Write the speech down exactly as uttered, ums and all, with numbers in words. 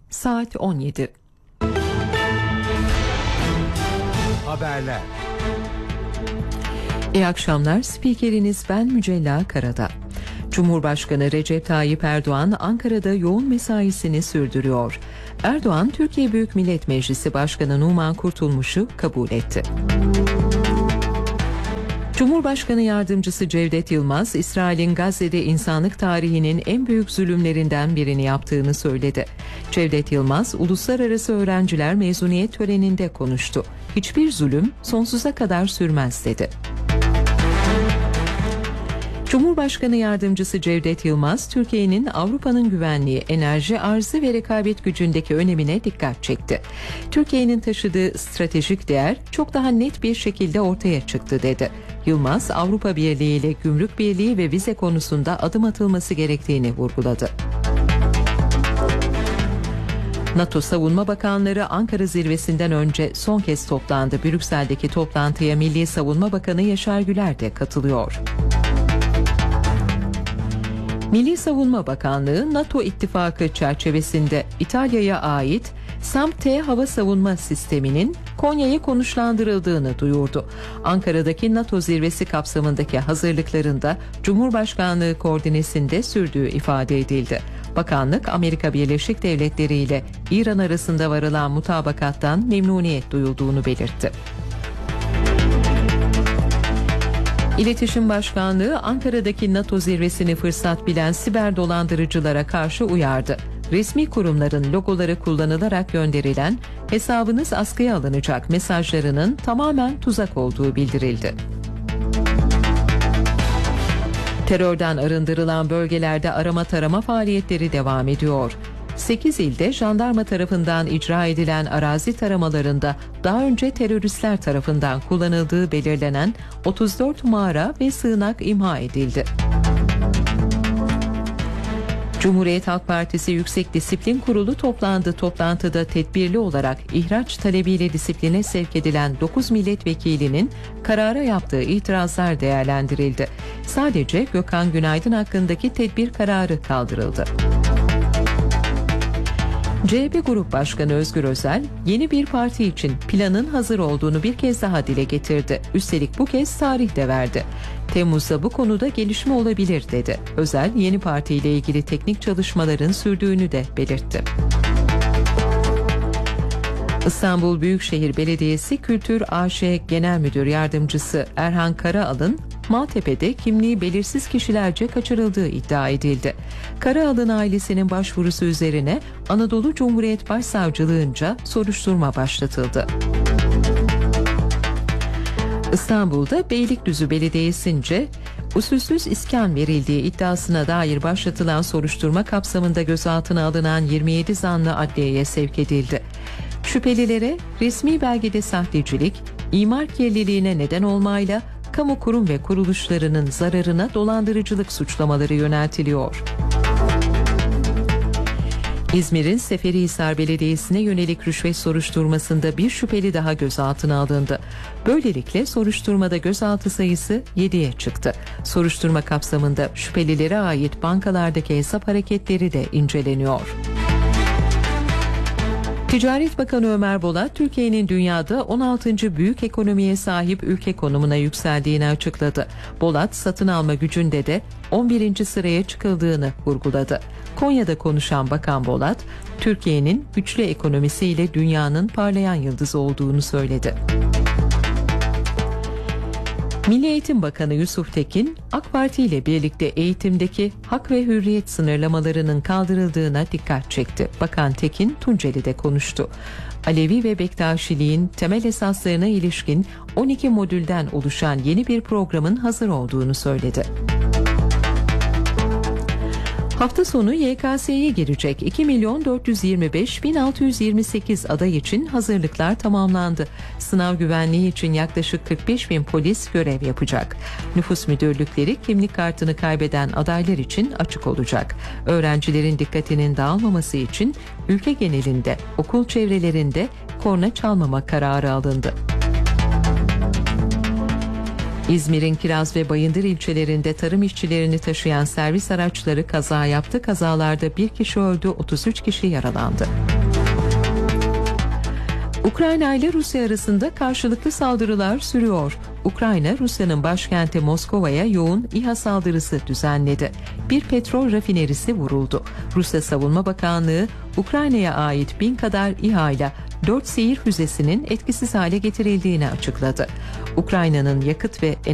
saat on yedi. Haberler. İyi akşamlar. Spikeriniz ben Mücella Karada. Cumhurbaşkanı Recep Tayyip Erdoğan Ankara'da yoğun mesaisini sürdürüyor. Erdoğan, Türkiye Büyük Millet Meclisi Başkanı Numan Kurtulmuş'u kabul etti. Cumhurbaşkanı Yardımcısı Cevdet Yılmaz, İsrail'in Gazze'de insanlık tarihinin en büyük zulümlerinden birini yaptığını söyledi. Cevdet Yılmaz, uluslararası öğrenciler mezuniyet töreninde konuştu. Hiçbir zulüm sonsuza kadar sürmez dedi. Cumhurbaşkanı Yardımcısı Cevdet Yılmaz, Türkiye'nin Avrupa'nın güvenliği, enerji arzı ve rekabet gücündeki önemine dikkat çekti. Türkiye'nin taşıdığı stratejik değer çok daha net bir şekilde ortaya çıktı dedi. Yılmaz, Avrupa Birliği ile gümrük birliği ve vize konusunda adım atılması gerektiğini vurguladı. NATO Savunma Bakanları Ankara zirvesinden önce son kez toplandı. Brüksel'deki toplantıya Milli Savunma Bakanı Yaşar Güler de katılıyor. Milli Savunma Bakanlığı, NATO ittifakı çerçevesinde İtalya'ya ait SAM-T hava savunma sisteminin Konya'ya konuşlandırıldığını duyurdu. Ankara'daki NATO zirvesi kapsamındaki hazırlıklarında Cumhurbaşkanlığı koordinesinde sürdüğü ifade edildi. Bakanlık, Amerika Birleşik Devletleri ile İran arasında varılan mutabakattan memnuniyet duyulduğunu belirtti. İletişim Başkanlığı, Ankara'daki NATO zirvesini fırsat bilen siber dolandırıcılara karşı uyardı. Resmi kurumların logoları kullanılarak gönderilen "hesabınız askıya alınacak" mesajlarının tamamen tuzak olduğu bildirildi. Terörden arındırılan bölgelerde arama tarama faaliyetleri devam ediyor. sekiz ilde jandarma tarafından icra edilen arazi taramalarında daha önce teröristler tarafından kullanıldığı belirlenen otuz dört mağara ve sığınak imha edildi. Cumhuriyet Halk Partisi Yüksek Disiplin Kurulu toplandı. Toplantıda tedbirli olarak ihraç talebiyle disipline sevk edilen dokuz milletvekilinin karara yaptığı itirazlar değerlendirildi. Sadece Gökhan Günaydın hakkındaki tedbir kararı kaldırıldı. C H P Grup Başkanı Özgür Özel, yeni bir parti için planın hazır olduğunu bir kez daha dile getirdi. Üstelik bu kez tarih de verdi. Temmuz'da bu konuda gelişme olabilir dedi. Özel, yeni partiyle ilgili teknik çalışmaların sürdüğünü de belirtti. İstanbul Büyükşehir Belediyesi Kültür A Ş Genel Müdür Yardımcısı Erhan Karaal'ın Maltepe'de kimliği belirsiz kişilerce kaçırıldığı iddia edildi. Karaal'ın ailesinin başvurusu üzerine Anadolu Cumhuriyet Başsavcılığınca soruşturma başlatıldı. İstanbul'da Beylikdüzü Belediyesi'nce usulsüz iskan verildiği iddiasına dair başlatılan soruşturma kapsamında gözaltına alınan yirmi yedi zanlı adliyeye sevk edildi. Şüphelilere resmi belgede sahtecilik, imar kirliliğine neden olmayla kamu kurum ve kuruluşlarının zararına dolandırıcılık suçlamaları yöneltiliyor. İzmir'in Seferihisar Belediyesi'ne yönelik rüşvet soruşturmasında bir şüpheli daha gözaltına alındı. Böylelikle soruşturmada gözaltı sayısı yediye çıktı. Soruşturma kapsamında şüphelilere ait bankalardaki hesap hareketleri de inceleniyor. Ticaret Bakanı Ömer Bolat, Türkiye'nin dünyada on altıncı büyük ekonomiye sahip ülke konumuna yükseldiğini açıkladı. Bolat, satın alma gücünde de on birinci sıraya çıkıldığını vurguladı. Konya'da konuşan Bakan Bolat, Türkiye'nin güçlü ekonomisiyle dünyanın parlayan yıldızı olduğunu söyledi. Milli Eğitim Bakanı Yusuf Tekin, AK Parti ile birlikte eğitimdeki hak ve hürriyet sınırlamalarının kaldırıldığına dikkat çekti. Bakan Tekin, Tunceli'de konuştu. Alevi ve Bektaşiliğin temel esaslarına ilişkin on iki modülden oluşan yeni bir programın hazır olduğunu söyledi. Hafta sonu Y K S'ye girecek iki milyon dört yüz yirmi beş bin altı yüz yirmi sekiz aday için hazırlıklar tamamlandı. Sınav güvenliği için yaklaşık kırk beş bin polis görev yapacak. Nüfus müdürlükleri kimlik kartını kaybeden adaylar için açık olacak. Öğrencilerin dikkatinin dağılmaması için ülke genelinde, okul çevrelerinde korna çalmama kararı alındı. İzmir'in Kiraz ve Bayındır ilçelerinde tarım işçilerini taşıyan servis araçları kaza yaptı. Kazalarda bir kişi öldü, otuz üç kişi yaralandı. Ukrayna ile Rusya arasında karşılıklı saldırılar sürüyor. Ukrayna, Rusya'nın başkenti Moskova'ya yoğun İHA saldırısı düzenledi. Bir petrol rafinerisi vuruldu. Rusya Savunma Bakanlığı, Ukrayna'ya ait bin kadar İHA ile dört seyir füzesinin etkisiz hale getirildiğini açıkladı. Ukrayna'nın yakıt ve